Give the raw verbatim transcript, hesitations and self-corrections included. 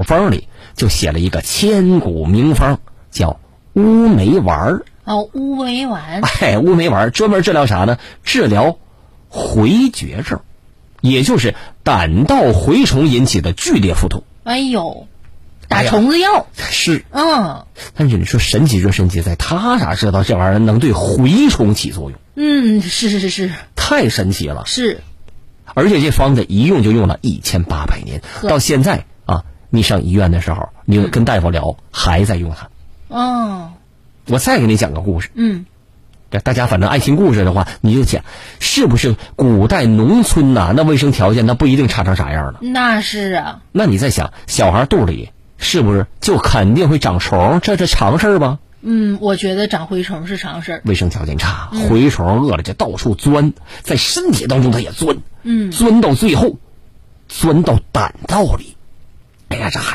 方里就写了一个千古名方，叫乌梅丸。 哦，乌梅丸。 哎，乌梅丸专门治疗啥呢？治疗回绝症，也就是胆道蛔虫引起的剧烈腹痛。 哎呦，打虫子药。 哎、是。 嗯。 但是你说神奇就神奇在，他咋知道这玩意儿能对蛔虫起作用？ 嗯，是是是是。 太神奇了。 是。 而且这方子一用就用了一千八百年，到现在啊，你上医院的时候，你跟大夫聊，嗯、还在用它。 哦。 我再给你讲个故事。 嗯。 大家反正爱听故事的话，你就讲，是不是古代农村呐、啊，那卫生条件那不一定差成啥样了？ 那是啊。 那你再想，小孩肚里是不是就肯定会长虫？这这常事儿吧？ 嗯，我觉得长蛔虫是常事儿。 卫生条件差，蛔虫饿了就到处钻，在身体当中它也钻， 嗯， 钻到最后，钻到胆道里。哎呀，这还